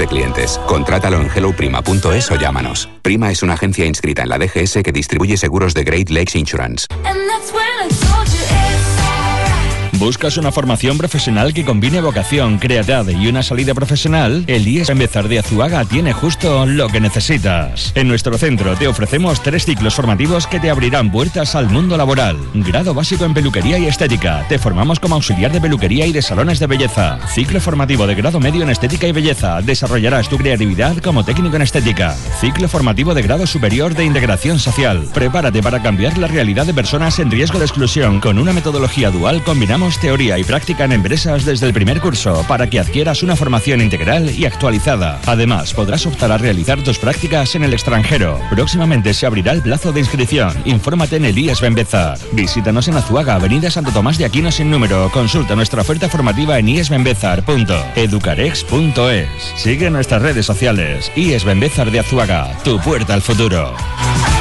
de clientes. Contrátalo en helloprima.es o llámanos. Prima es una agencia inscrita en la DGS que distribuye seguros de Great Lakes Insurance. ¿Buscas una formación profesional que combine vocación, creatividad y una salida profesional? El IES Benbezar de Azuaga tiene justo lo que necesitas. En nuestro centro te ofrecemos 3 ciclos formativos que te abrirán puertas al mundo laboral. Grado básico en peluquería y estética. Te formamos como auxiliar de peluquería y de salones de belleza. Ciclo formativo de grado medio en estética y belleza. Desarrollarás tu creatividad como técnico en estética. Ciclo formativo de grado superior de integración social. Prepárate para cambiar la realidad de personas en riesgo de exclusión. Con una metodología dual combinamos teoría y práctica en empresas desde el primer curso para que adquieras una formación integral y actualizada. Además, podrás optar a realizar tus prácticas en el extranjero. Próximamente se abrirá el plazo de inscripción. Infórmate en el IES Benbezar. Visítanos en Azuaga, Avenida Santo Tomás de Aquino sin número. Consulta nuestra oferta formativa en iesbenbezar.educarex.es. Sigue nuestras redes sociales. IES Benbezar de Azuaga, tu puerta al futuro.